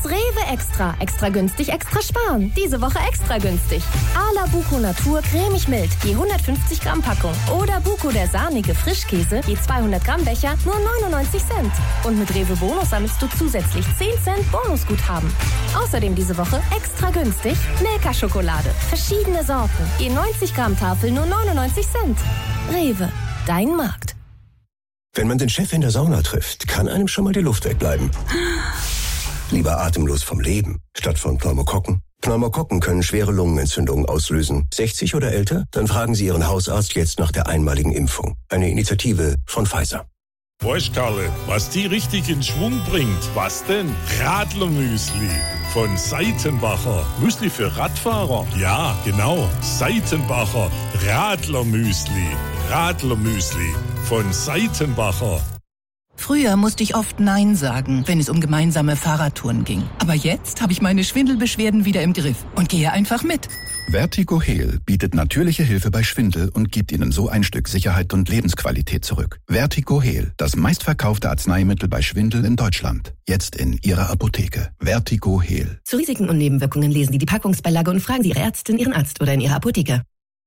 Das Rewe Extra. Extra günstig, extra sparen. Diese Woche extra günstig. Ala Buko Natur cremig mild, je 150 Gramm Packung. Oder Buko der sahnige Frischkäse, je 200 Gramm Becher, nur 99 Cent. Und mit Rewe Bonus sammelst du zusätzlich 10 Cent Bonusguthaben. Außerdem diese Woche extra günstig Milka-Schokolade. Verschiedene Sorten, je 90 Gramm Tafel, nur 99 Cent. Rewe, dein Markt. Wenn man den Chef in der Sauna trifft, kann einem schon mal die Luft wegbleiben. Lieber atemlos vom Leben, statt von Pneumokokken. Pneumokokken können schwere Lungenentzündungen auslösen. 60 oder älter? Dann fragen Sie Ihren Hausarzt jetzt nach der einmaligen Impfung. Eine Initiative von Pfizer. Weißt Karle, was die richtig in Schwung bringt? Was denn? Radlermüsli von Seitenbacher. Müsli für Radfahrer? Ja, genau. Seitenbacher Radlermüsli. Radlermüsli von Seitenbacher. Früher musste ich oft Nein sagen, wenn es um gemeinsame Fahrradtouren ging. Aber jetzt habe ich meine Schwindelbeschwerden wieder im Griff und gehe einfach mit. Vertigo Heal bietet natürliche Hilfe bei Schwindel und gibt Ihnen so ein Stück Sicherheit und Lebensqualität zurück. Vertigo Heal, das meistverkaufte Arzneimittel bei Schwindel in Deutschland. Jetzt in Ihrer Apotheke. Vertigo Heal. Zu Risiken und Nebenwirkungen lesen Sie die Packungsbeilage und fragen Sie Ihre Ärztin, Ihren Arzt oder in Ihrer Apotheke.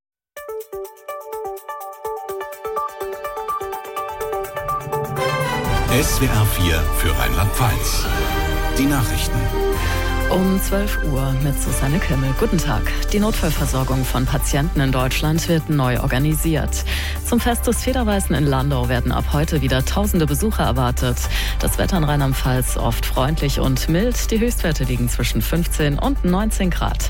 SWR 4 für Rheinland-Pfalz. Die Nachrichten. Um 12 Uhr mit Susanne Kimmel. Guten Tag. Die Notfallversorgung von Patienten in Deutschland wird neu organisiert. Zum Fest des Federweißen in Landau werden ab heute wieder tausende Besucher erwartet. Das Wetter in Rheinland-Pfalz oft freundlich und mild. Die Höchstwerte liegen zwischen 15 und 19 Grad.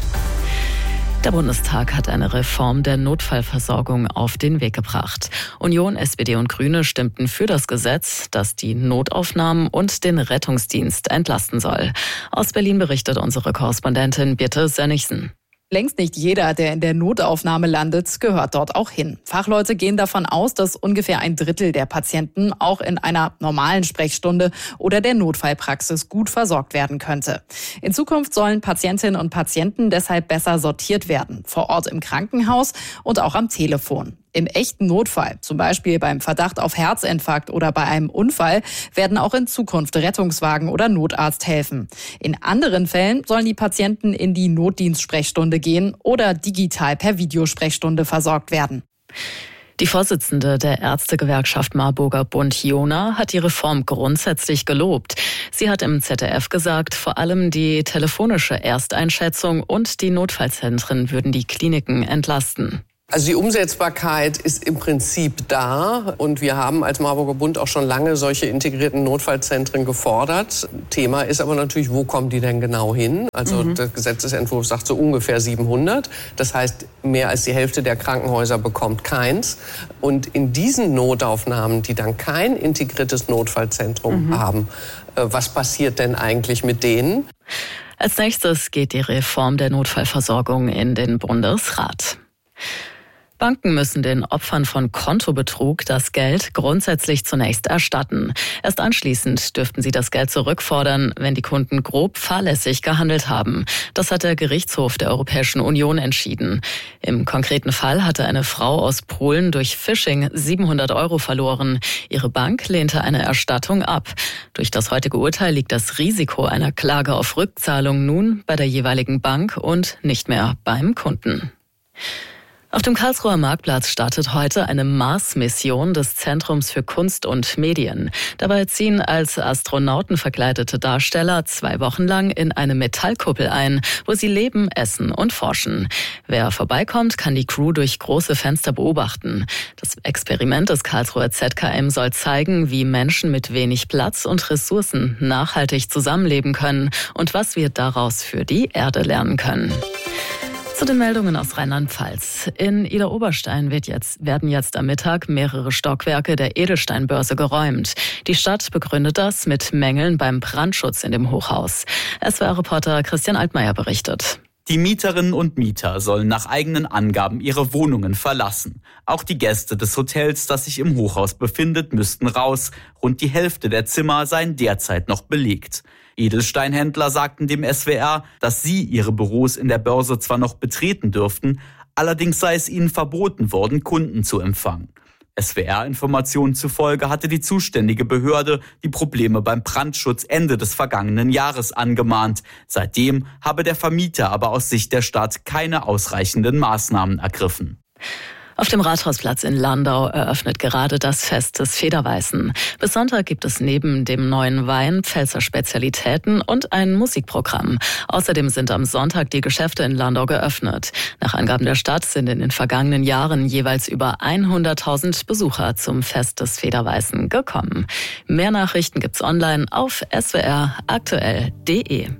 Der Bundestag hat eine Reform der Notfallversorgung auf den Weg gebracht. Union, SPD und Grüne stimmten für das Gesetz, das die Notaufnahmen und den Rettungsdienst entlasten soll. Aus Berlin berichtet unsere Korrespondentin Birte Sönnigsen. Längst nicht jeder, der in der Notaufnahme landet, gehört dort auch hin. Fachleute gehen davon aus, dass ungefähr 1/3 der Patienten auch in einer normalen Sprechstunde oder der Notfallpraxis gut versorgt werden könnte. In Zukunft sollen Patientinnen und Patienten deshalb besser sortiert werden, vor Ort im Krankenhaus und auch am Telefon. Im echten Notfall, zum Beispiel beim Verdacht auf Herzinfarkt oder bei einem Unfall, werden auch in Zukunft Rettungswagen oder Notarzt helfen. In anderen Fällen sollen die Patienten in die Notdienstsprechstunde gehen oder digital per Videosprechstunde versorgt werden. Die Vorsitzende der Ärztegewerkschaft Marburger Bund Jona hat die Reform grundsätzlich gelobt. Sie hat im ZDF gesagt, vor allem die telefonische Ersteinschätzung und die Notfallzentren würden die Kliniken entlasten. Also die Umsetzbarkeit ist im Prinzip da und wir haben als Marburger Bund auch schon lange solche integrierten Notfallzentren gefordert. Thema ist aber natürlich, wo kommen die denn genau hin? Also der Gesetzesentwurf sagt so ungefähr 700. Das heißt, mehr als die Hälfte der Krankenhäuser bekommt keins. Und in diesen Notaufnahmen, die dann kein integriertes Notfallzentrum haben, was passiert denn eigentlich mit denen? Als nächstes geht die Reform der Notfallversorgung in den Bundesrat. Banken müssen den Opfern von Kontobetrug das Geld grundsätzlich zunächst erstatten. Erst anschließend dürften sie das Geld zurückfordern, wenn die Kunden grob fahrlässig gehandelt haben. Das hat der Gerichtshof der Europäischen Union entschieden. Im konkreten Fall hatte eine Frau aus Polen durch Phishing 700 € verloren. Ihre Bank lehnte eine Erstattung ab. Durch das heutige Urteil liegt das Risiko einer Klage auf Rückzahlung nun bei der jeweiligen Bank und nicht mehr beim Kunden. Auf dem Karlsruher Marktplatz startet heute eine Mars-Mission des Zentrums für Kunst und Medien. Dabei ziehen als Astronauten verkleidete Darsteller 2 Wochen lang in eine Metallkuppel ein, wo sie leben, essen und forschen. Wer vorbeikommt, kann die Crew durch große Fenster beobachten. Das Experiment des Karlsruher ZKM soll zeigen, wie Menschen mit wenig Platz und Ressourcen nachhaltig zusammenleben können und was wir daraus für die Erde lernen können. Zu den Meldungen aus Rheinland-Pfalz. In Idar-Oberstein werden jetzt am Mittag mehrere Stockwerke der Edelsteinbörse geräumt. Die Stadt begründet das mit Mängeln beim Brandschutz in dem Hochhaus. SWR-Reporter Christian Altmaier berichtet. Die Mieterinnen und Mieter sollen nach eigenen Angaben ihre Wohnungen verlassen. Auch die Gäste des Hotels, das sich im Hochhaus befindet, müssten raus. Rund die Hälfte der Zimmer seien derzeit noch belegt. Edelsteinhändler sagten dem SWR, dass sie ihre Büros in der Börse zwar noch betreten dürften, allerdings sei es ihnen verboten worden, Kunden zu empfangen. SWR-Informationen zufolge hatte die zuständige Behörde die Probleme beim Brandschutz Ende des vergangenen Jahres angemahnt. Seitdem habe der Vermieter aber aus Sicht der Stadt keine ausreichenden Maßnahmen ergriffen. Auf dem Rathausplatz in Landau eröffnet gerade das Fest des Federweißen. Bis Sonntag gibt es neben dem neuen Wein Pfälzer Spezialitäten und ein Musikprogramm. Außerdem sind am Sonntag die Geschäfte in Landau geöffnet. Nach Angaben der Stadt sind in den vergangenen Jahren jeweils über 100.000 Besucher zum Fest des Federweißen gekommen. Mehr Nachrichten gibt's online auf swraktuell.de.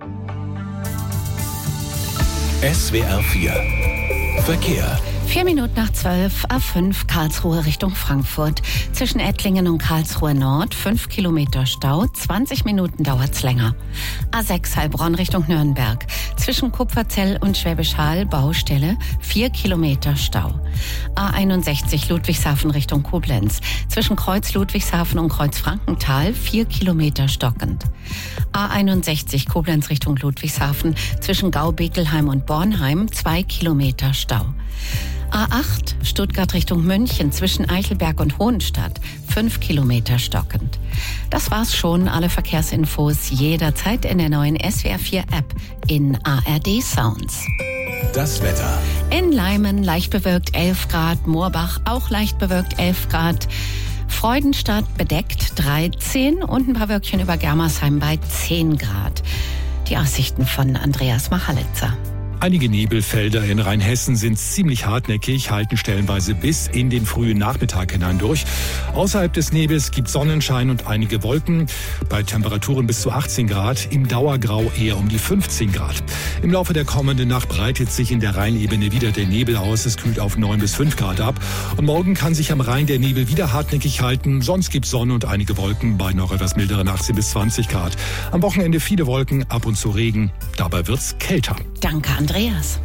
SWR 4 Verkehr. 4 Minuten nach 12, A5 Karlsruhe Richtung Frankfurt. Zwischen Ettlingen und Karlsruhe Nord 5 Kilometer Stau, 20 Minuten dauert's länger. A6 Heilbronn Richtung Nürnberg. Zwischen Kupferzell und Schwäbisch Hall Baustelle 4 Kilometer Stau. A61 Ludwigshafen Richtung Koblenz. Zwischen Kreuz Ludwigshafen und Kreuz Frankenthal 4 Kilometer stockend. A61 Koblenz Richtung Ludwigshafen. Zwischen Gau-Bekelheim und Bornheim 2 Kilometer Stau. A8 Stuttgart Richtung München zwischen Eichelberg und Hohenstadt 5 Kilometer stockend. Das war's schon. Alle Verkehrsinfos jederzeit in der neuen SWR 4 App in ARD Sounds. Das Wetter. In Leimen leicht bewölkt 11 Grad, Moorbach auch leicht bewölkt 11 Grad. Freudenstadt bedeckt 13 und ein paar Wölkchen über Germersheim bei 10 Grad. Die Aussichten von Andreas Machalitzer. Einige Nebelfelder in Rheinhessen sind ziemlich hartnäckig, halten stellenweise bis in den frühen Nachmittag hinein durch. Außerhalb des Nebels gibt Sonnenschein und einige Wolken. Bei Temperaturen bis zu 18 Grad, im Dauergrau eher um die 15 Grad. Im Laufe der kommenden Nacht breitet sich in der Rheinebene wieder der Nebel aus. Es kühlt auf 9 bis 5 Grad ab. Und morgen kann sich am Rhein der Nebel wieder hartnäckig halten. Sonst gibt es Sonne und einige Wolken bei noch etwas milderen 18 bis 20 Grad. Am Wochenende viele Wolken, ab und zu Regen. Dabei wird's kälter. Danke, Andreas.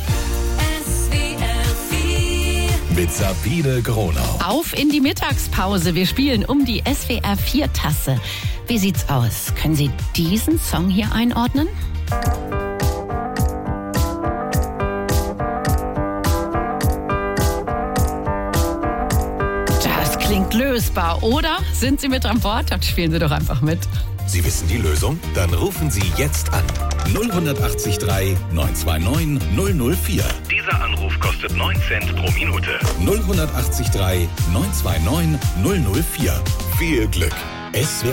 Mit Sabine Gronau. Auf in die Mittagspause. Wir spielen um die SWR 4 Tasse. Wie sieht's aus? Können Sie diesen Song hier einordnen? Das klingt lösbar, oder? Sind Sie mit an Bord? Dann spielen Sie doch einfach mit. Sie wissen die Lösung? Dann rufen Sie jetzt an. 0183 929 004. Dieser Anruf kostet 9 Cent pro Minute. 0183 929 004. Viel Glück. SWR